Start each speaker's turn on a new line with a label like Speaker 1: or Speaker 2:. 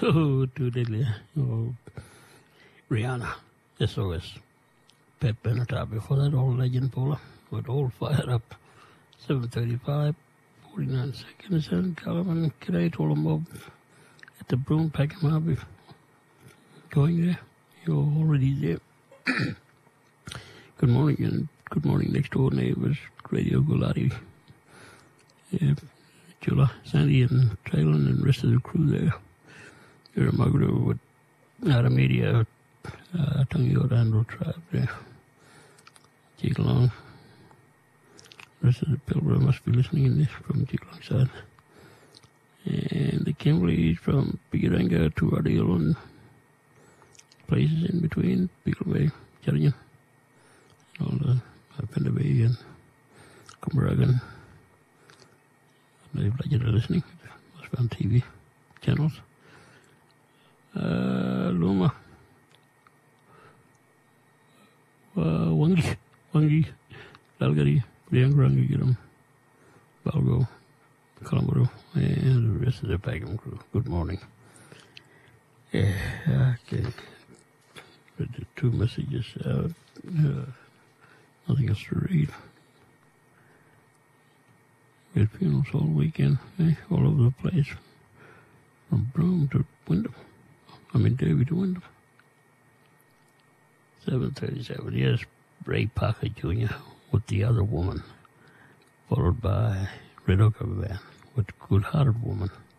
Speaker 1: Oh, too deadly. Oh, Rihanna, SOS. Pat Benatar before that, old legend Paula, with all fired up. 7:35, 49 seconds, and Caliban, g'day to all the mob at the Broome Packham Harbour. Going there, you're already there. Good morning, and good morning next door neighbours, Radio Gulati. Jula, Sandy and Traylon and the rest of the crew there. You're a mugger with Aramedia, Tangiota Andrew tribe there. Jigalong. The rest of the Pilbara must be listening in this from Jigalong side. And the Kimberleys from Bigaranga to Ardeel and places in between, Beagle Bay, Cherian, and all the Pender Bay and Cumbragan. I'm glad you're listening. Must be on TV channels. Luma. Wangi, Lalgari, Briangarangi, Giram, Balgo, Colombo, and the rest of the Packham crew. Good morning. Yeah, okay. Read the two messages out. Nothing else to read. We had funerals all weekend, all over the place. From Broome to Wyndham. Derby to Wyndham. 7:37, yes, Ray Parker Jr. with The Other Woman. Followed by Red Oak Van with Good Hearted Woman.